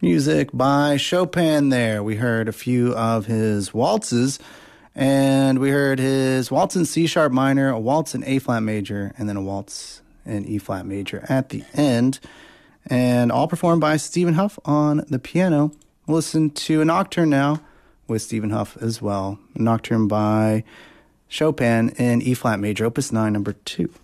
Music by Chopin there. We heard a few of his waltzes, and we heard his waltz in C-sharp minor, a waltz in A-flat major, and then a waltz in E-flat major at the end, and all performed by Stephen Huff on the piano. We'll listen to a nocturne now with Stephen Huff as well. A nocturne by Chopin in E-flat major, opus 9, number 2.